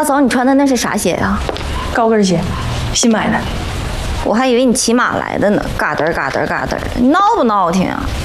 大嫂，你穿的那是啥鞋呀？ 高跟鞋，新买的。 我还以为你骑马来的呢，嘎噔嘎噔嘎噔，闹不闹挺啊？